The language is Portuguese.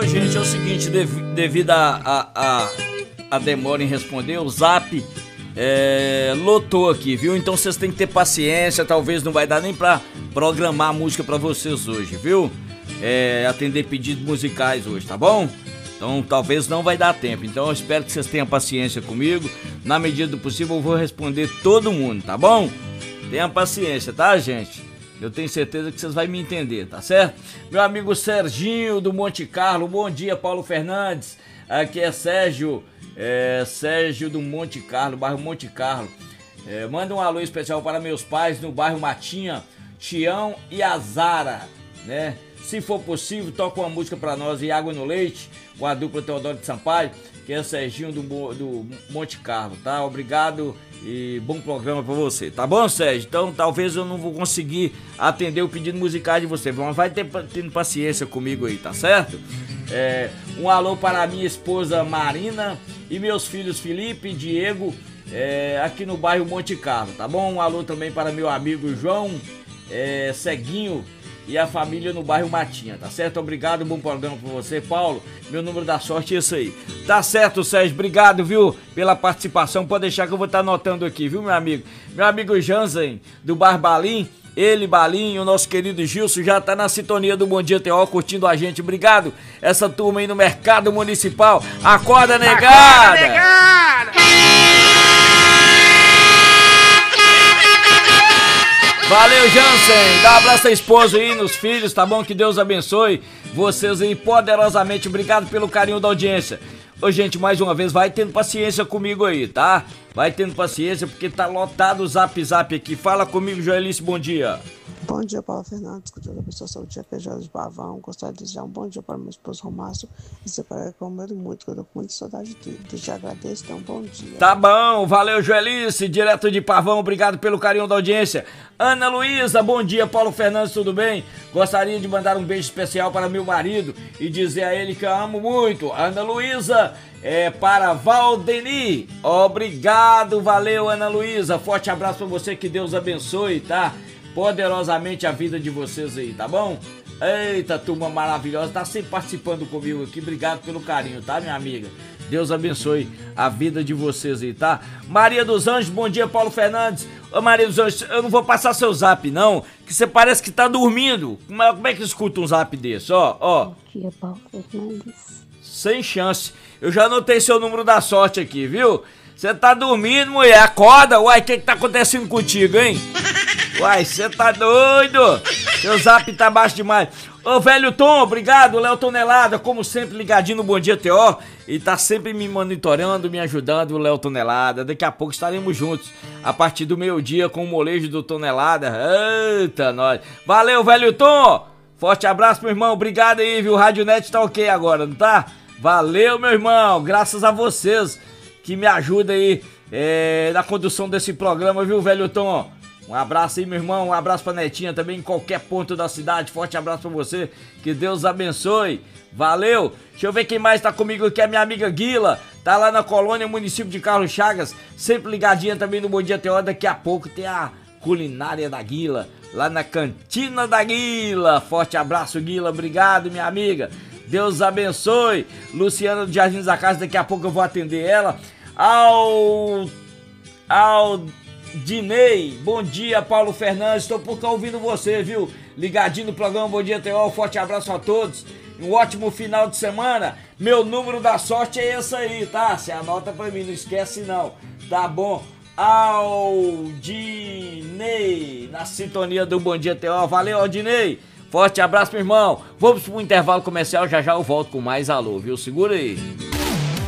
gente, é o seguinte, devido a demora em responder, o Zap lotou aqui, viu? Então vocês têm que ter paciência, talvez não vai dar nem pra programar a música pra vocês hoje, viu? Atender pedidos musicais hoje, tá bom? Então talvez não vai dar tempo, então eu espero que vocês tenham paciência comigo. Na medida do possível eu vou responder todo mundo, tá bom? Tenha paciência, tá, gente? Eu tenho certeza que vocês vão me entender, tá certo? Meu amigo Serginho do Monte Carlo, bom dia, Paulo Fernandes. Aqui é Sérgio do Monte Carlo, bairro Monte Carlo. Manda um alô especial para meus pais no bairro Matinha, Tião e Azara, né? Se for possível, toca uma música para nós e Água no Leite, com a dupla Teodoro de Sampaio, que é Serginho do Monte Carlo, tá? Obrigado e bom programa pra você, tá bom, Sérgio? Então talvez eu não vou conseguir atender o pedido musical de você, mas vai tendo paciência comigo aí, tá certo? Um alô para a minha esposa Marina e meus filhos Felipe e Diego, aqui no bairro Monte Carlo, tá bom? Um alô também para meu amigo João Ceguinho e a família no bairro Matinha, tá certo? Obrigado, bom programa pra você, Paulo. Meu número da sorte é esse aí. Tá certo, Sérgio, obrigado, viu, pela participação. Pode deixar que eu vou estar anotando aqui, viu, meu amigo? Meu amigo Jansen, do Bar Balim, ele, Balim, o nosso querido Gilson, já tá na sintonia do Bom Dia TO, curtindo a gente. Obrigado, essa turma aí no Mercado Municipal. Acorda, negada! Acorda, negada! Valeu, Jansen, dá um abraço à esposa aí, nos filhos, tá bom? Que Deus abençoe vocês aí poderosamente, obrigado pelo carinho da audiência. Ô, gente, mais uma vez, vai tendo paciência comigo aí, tá? Vai tendo paciência, porque tá lotado o Zap aqui. Fala comigo, Joelice, bom dia. Bom dia, Paulo Fernandes, que Deus abençoe seu dia, Feijão de Pavão. Gostaria de desejar um bom dia para meu esposo Romácio e separar com ele muito, que eu tô com muita saudade dele. Te agradeço, então bom dia. Tá bom, valeu, Joelice, direto de Pavão, obrigado pelo carinho da audiência. Ana Luísa, bom dia, Paulo Fernandes, tudo bem? Gostaria de mandar um beijo especial para meu marido e dizer a ele que eu amo muito. Ana Luísa, para Valdeni. Obrigado, valeu, Ana Luísa. Forte abraço pra você, que Deus abençoe, tá? Poderosamente a vida de vocês aí, tá bom? Eita, turma maravilhosa, tá sempre participando comigo aqui. Obrigado pelo carinho, tá, minha amiga? Deus abençoe a vida de vocês aí, tá? Maria dos Anjos, bom dia, Paulo Fernandes. Ô, Maria dos Anjos, eu não vou passar seu zap, não, que você parece que tá dormindo. Como é que escuta um zap desse? Ó. Bom dia, Paulo Fernandes. Sem chance. Eu já anotei seu número da sorte aqui, viu? Você tá dormindo, mulher? Acorda. Uai, o que tá acontecendo contigo, hein? Uai, você tá doido? Seu zap tá baixo demais. Ô, velho Tom, obrigado. Léo Tonelada, como sempre, ligadinho no Bom Dia TO. E tá sempre me monitorando, me ajudando, o Léo Tonelada. Daqui a pouco estaremos juntos, a partir do meio-dia, com o molejo do Tonelada. Eita, nós. Valeu, velho Tom. Forte abraço, meu irmão. Obrigado aí, viu? O Rádio Net tá ok agora, não tá? Valeu, meu irmão. Graças a vocês que me ajudam aí na condução desse programa, viu, velho Tom? Um abraço aí, meu irmão, um abraço pra Netinha também, em qualquer ponto da cidade. Forte abraço pra você, que Deus abençoe. Valeu. Deixa eu ver quem mais tá comigo aqui, a minha amiga Guila. Tá lá na colônia, município de Carlos Chagas, sempre ligadinha também no Bom Dia TO. Daqui a pouco tem a culinária da Guila, lá na Cantina da Guila. Forte abraço, Guila, obrigado, minha amiga. Deus abençoe. Luciana do Jardim da Casa, daqui a pouco eu vou atender ela. Dinei, bom dia, Paulo Fernandes, estou por cá ouvindo você, viu? Ligadinho no programa Bom Dia TO, forte abraço a todos, um ótimo final de semana. Meu número da sorte é esse aí, tá? Você anota pra mim, não esquece não, tá bom? Aldinei, na sintonia do Bom Dia TO, valeu, Aldinei, forte abraço, meu irmão. Vamos pro intervalo comercial, já já eu volto com mais alô, viu? Segura aí.